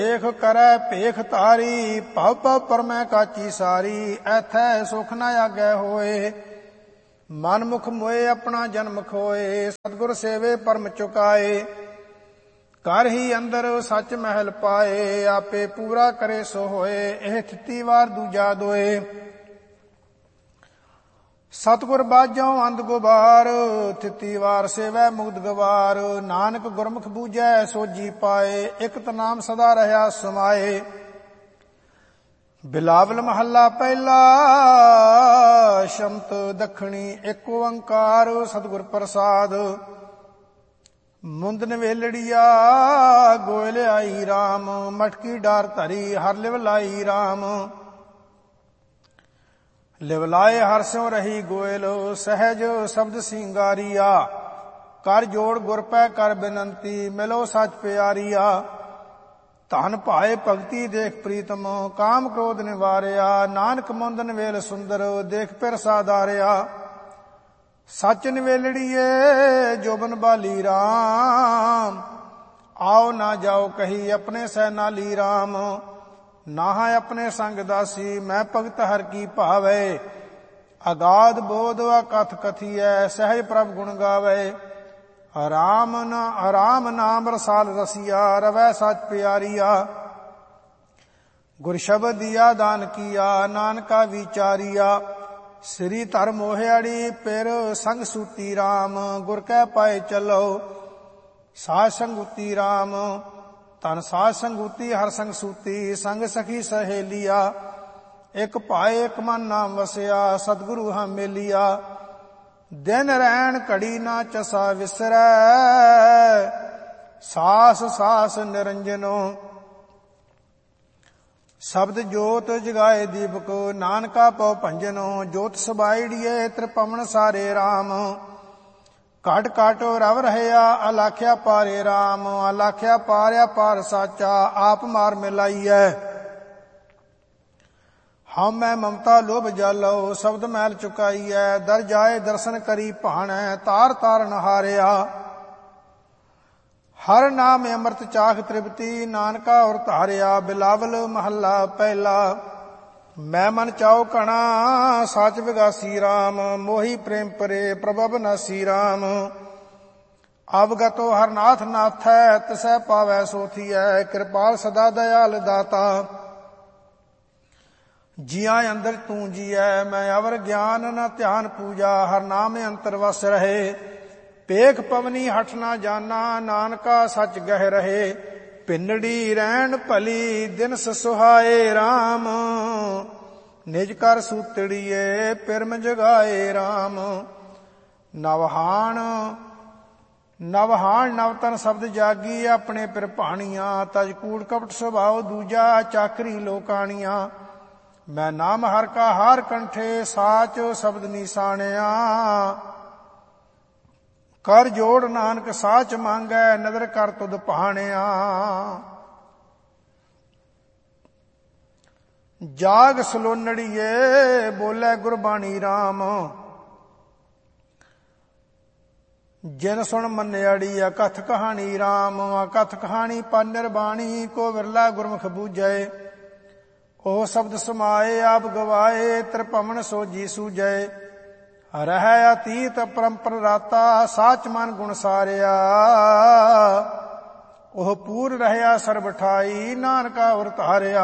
ਦੇਖ ਕਰੈ ਭੇਖ ਤਾਰੀ, ਭਵ ਭਵ ਪਰਮੈ ਕਾਚੀ ਸਾਰੀ। ਐਥੈ ਸੁਖ ਨ ਆਗੈ ਹੋਏ, ਮਨ ਮੁਖ ਮੋਏ ਆਪਣਾ ਜਨਮ ਖੋਏ। ਸਤਿਗੁਰ ਸੇਵੇ ਪਰਮ ਚੁਕਾਏ, ਘਰ ਹੀ ਅੰਦਰ ਸੱਚ ਮਹਿਲ ਪਾਏ। ਆਪੇ ਪੂਰਾ ਕਰੇ ਸੋ ਹੋਏ, ਇਹ ਥਿੱਤੀ ਵਾਰ ਦੂਜਾ ਦੋਏ। ਸਤਿਗੁਰ ਬਾਝੋਂ ਅੰਧ ਗੁਬਾਰ, ਥਿੱਤੀ ਵਾਰ ਸੇਵੈ ਮੁਕਤ ਗਵਾਰ। ਨਾਨਕ ਗੁਰਮੁਖ ਬੂਝੈ ਸੋਝੀ ਪਾਏ, ਇਕ ਨਾਮ ਸਦਾ ਰਹਿਆ ਸਮਾਏ। ਬਿਲਾਵਲ ਮਹੱਲਾ ਪਹਿਲਾ, ਸ਼ਮਤ ਦੱਖਣੀ ਏਕ ਓੰਕਾਰ। ਸਤਿਗੁਰ ਪ੍ਰਸਾਦ। ਮੁੰਦਨ ਵੇਲੜੀਆ ਗੋਇਲ ਆਈ ਰਾਮ, ਮਟਕੀ ਡਾਰ ਧਰੀ ਹਰ ਲਿਵ ਲਾਈ ਰਾਮ। ਲਿਵ ਲਾਏ ਹਰ ਸਿਉ ਰਹੀ ਗੋਇਲ, ਸਹਿਜ ਸ਼ਬਦ ਸਿੰਗਾਰੀਆ। ਕਰ ਜੋੜ ਗੁਰ ਪੈ ਕਰ ਬੇਨੰਤੀ, ਮਿਲੋ ਸੱਚ ਪਿਆਰੀਆ। ਧਨ ਭਾਏ ਭਗਤੀ ਦੇਖ ਪ੍ਰੀਤਮ, ਕਾਮ ਕ੍ਰੋਧ ਨਿਵਾਰਿਆ। ਨਾਨਕ ਮੁੰਦਨ ਵੇਲ ਸੁੰਦਰ, ਦੇਖ ਪਿਰ ਸਾਧਾਰਿਆ। ਸੱਚ ਨਿਵੇਲੜੀਏ ਜੋਬਨ ਬਾਲੀ ਰਾਮ, ਆਓ ਨਾ ਜਾਓ ਕਹੀ ਆਪਣੇ ਸਹਿ ਨਾਲੀ ਰਾਮ। ਨਾਹਾ ਆਪਣੇ ਸੰਗ ਦਾਸੀ, ਮੈਂ ਭਗਤ ਹਰ ਕੀ ਭਾਵੈ। ਅਗਾਧ ਬੋਧ ਅਕਥ ਕਥੀਐ, ਸਹਿਜ ਪ੍ਰਭ ਗੁਣ ਗਾਵੈ। ਰਾਮ ਨਾਮ ਰਸਾਲ ਰਸੀਆ, ਰਵੈ ਸਚ ਪਿਆਰੀਆ। ਗੁਰ ਸ਼ਬਦ ਦੀਆ ਦਾਨ ਕੀਆ, ਨਾਨਕਾ ਵਿਚਾਰੀਆ। ਸ੍ਰੀ ਧਰ ਮੋਹਿਆੜੀ ਪਿਰ ਸੰਗ ਸੂਤੀ ਰਾਮ, ਗੁਰ ਕੈ ਪਾਏ ਚਲੋ ਸਾਧ ਸੰਗੂਤੀ ਰਾਮ। ਧਨ ਸਾਧ ਸੰਗੂਤੀ ਹਰ ਸੰਗ ਸੂਤੀ, ਸੰਗ ਸਖੀ ਸਹੇਲੀਆ। ਇਕ ਭਾਏ ਇਕ ਮਨ ਨਾਮ ਵਸਿਆ, ਸਤਿਗੁਰੂ ਹਾਂ ਮੇਲੀਆ। ਦਿਨ ਰਹਿਣ ਘੜੀ ਨਾ ਚਸਾ ਵਿਸਰੈ, ਸਾਸ ਸਾਸ ਨਿਰੰਜਨੋ। ਸ਼ਬਦ ਜੋਤ ਜਗਾਏ ਦੀਪਕ, ਨਾਨਕਾ ਪਉ ਭੰਜਨੋ। ਜੋਤ ਸਬਾਈੜੀਏ ਤ੍ਰਿਪਵਨ ਸਾਰੇ ਰਾਮ, ਘਟ ਘਟ ਰਵ ਰਹਿਆ ਅਲਾਖਿਆ ਪਾਰੇ ਰਾਮ। ਅਲਾਖਿਆ ਪਾਰਿਆ ਪਾਰ ਸਾਚਾ, ਆਪ ਮਾਰ ਮਿਲਾਈਐ। ਹਉ ਮੈਂ ਮਮਤਾ ਲੋਭ ਜਾਲੋ, ਸ਼ਬਦ ਮੈਲ ਚੁਕਾਈਐ। ਦਰ ਜਾਏ ਦਰਸ਼ਨ ਕਰੀ ਭਾਣੈ, ਤਾਰ ਤਾਰ ਨਹਾਰਿਆ। ਹਰ ਨਾਮ ਅੰਮ੍ਰਿਤ ਚਾਖ ਤ੍ਰਿਪਤੀ, ਨਾਨਕਾ ਔਰ ਧਾਰਿਆ। ਬਿਲਾਵਲ ਮਹੱਲਾ ਪਹਿਲਾ। ਮੈਂ ਮਨ ਚਾਉ ਘਣਾ, ਸਚ ਵਿਗਾਸੀ ਰਾਮ। ਮੋਹੀ ਪ੍ਰੇਮ ਪਰੇ ਪ੍ਰਭਵ ਨਾਸੀ ਰਾਮ। ਅਵਗਤੋ ਹਰਨਾਥ ਨਾਥੈ, ਤਿਸੈ ਪਾਵੈ ਸੋਥੀਐ। ਕਿਰਪਾਲ ਸਦਾ ਦਇਆਲ ਦਾਤਾ, ਜੀਆਂ ਅੰਦਰ ਤੂੰ ਜੀਐ। ਮੈਂ ਅਵਰ ਗਿਆਨ ਨ ਧਿਆਨ ਪੂਜਾ, ਹਰ ਨਾਮ ਅੰਤਰ ਵਸ ਰਹੇ। ਪੇਖ ਪਵਨੀ ਹਠ ਨਾ ਜਾਨਾ, ਨਾਨਕਾ ਸੱਚ ਗਹਿ ਰਹੇ। ਪਿੰਡੜੀ ਰਹਿਣ ਭਲੀ ਦਿਨਸ ਸੁਹਾਏ ਰਾਮ, ਨਿਜ ਕਰ ਸੂਤੜੀਏ ਪਿਰਮ ਜਗਾਏ ਰਾਮ। ਨਵਹਾਣ ਨਵਤਨ ਸ਼ਬਦ ਜਾਗੀ, ਆਪਣੇ ਪਿਰ ਭਾਣੀਆਂ। ਤਜ ਕੂੜ ਕਪਟ ਸੁਭਾਉ ਦੂਜਾ, ਚਾਕਰੀ ਲੋਕਾਣੀਆਂ। ਮੈਂ ਨਾਮ ਹਰ ਕਾ ਹਾਰ ਕੰਠੇ, ਸਾਚ ਸ਼ਬਦ ਨਿਸ਼ਾਨਿਆ। ਕਰ ਜੋੜ ਨਾਨਕ ਸਾਚ ਮੰਗੈ, ਨਦਰ ਕਰ ਤੁਧ ਭਾਣਿਆ। ਜਾਗ ਸਲੋਨੜੀਏ ਬੋਲੇ ਗੁਰਬਾਣੀ ਰਾਮ, ਜਿਨ ਸੁਣ ਮੰਨਿਆੜੀ। ਅਕਥ ਕਹਾਣੀ ਰਾਮ, ਅਕਥ ਕਹਾਣੀ ਪਰ ਨਿਰਬਾਣੀ। ਕੋ ਵਿਰਲਾ ਗੁਰਮੁਖ ਬੂਝੈ, ਉਹ ਸ਼ਬਦ ਸਮਾਏ। ਆਪ ਗਵਾਏ ਤ੍ਰਿਪਵਨ ਸੋਜੀ ਸੂਝੈ। ਰਹਿ ਅਤੀਤ ਪਰੰਪਰ ਰਾਤਾ, ਸਾਚ ਮਨ ਗੁਣ ਸਾਰਿਆ। ਉਹ ਪੂਰ ਰਹਿਆ ਸਰਬ ਠਾਈ, ਨਾਨਕਾ ਉਰ ਧਾਰਿਆ।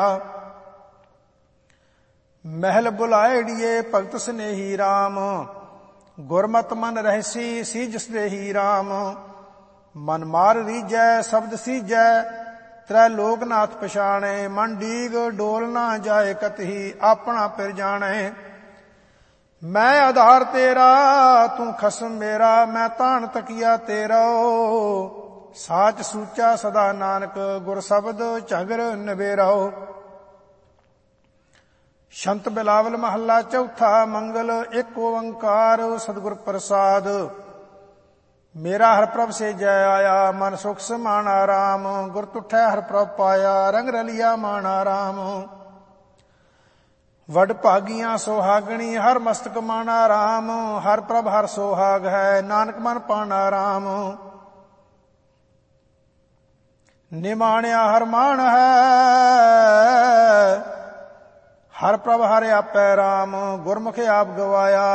ਮਹਿਲ ਬੁਲਾਇੜੀਏ ਭਗਤ ਸਨੇਹੀ ਰਾਮ, ਗੁਰਮਤਿ ਮਨ ਰਹਿਸੀ ਸੀਜ ਸਨੇਹੀ ਰਾਮ। ਮਨ ਮਾਰ ਰੀਜੈ ਸ਼ਬਦ ਸੀਜੈ, ਤ੍ਰੈ ਲੋਕਨਾਥ ਪਛਾਣੈ। ਮਨ ਡੀਗ ਡੋਲ ਨਾ ਜਾਏ ਕਤਹੀ, ਆਪਣਾ ਪਿਰ ਜਾਣੈ। ਮੈਂ ਆਧਾਰ ਤੇਰਾ ਤੂੰ ਖਸਮ ਮੇਰਾ, ਮੈਂ ਤਾਣ ਤਕੀਆ ਤੇਰਾ। ਸਾਚ ਸੂਚਾ ਸਦਾ ਨਾਨਕ, ਗੁਰ ਸ਼ਬਦ ਝਗਰ ਨਿਬੇਰਾਓ। ਸ਼ੰਤ ਬਿਲਾਵਲ ਮਹੱਲਾ ਚੌਥਾ। ਮੰਗਲ ਏਕ ਓੰਕਾਰ, ਸਤਿਗੁਰ ਪ੍ਰਸਾਦ। ਮੇਰਾ ਹਰ ਪ੍ਰਭ ਸੇ ਜੈ ਆਇਆ, ਮਨ ਸੁਖ ਸਮਾਣਾ ਰਾਮ। ਗੁਰ ਤੁਠੈ ਹਰ ਪ੍ਰਭ ਪਾਇਆ, ਰੰਗ ਰਲਿਆ ਮਾਣਾ ਰਾਮ। ਵਡ ਭਾਗੀਆਂ ਸੁਹਾਗਣੀ, ਹਰ ਮਸਤਕ ਮਾਣਾ ਰਾਮ। ਹਰ ਪ੍ਰਭ ਹਰ ਸੁਹਾਗ ਹੈ, ਨਾਨਕ ਮਨ ਪਾਣਾ ਰਾਮ। ਨਿਮਾਣਿਆ ਹਰਮਾਨ ਹੈ। ਹਰ ਪ੍ਰਭ ਹਰਿ ਆਪੈ ਰਾਮ, ਗੁਰਮੁਖ ਆਪ ਗਵਾਇਆ।